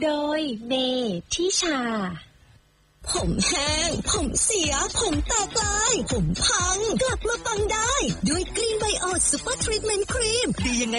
โดยเมทิชาผมแห้งผมเสียผมแตกลายผมพังกลับมาปังได้ด้วยกรีนไบโอซูเปอร์ทรีทเมนต์ครีมดียังไง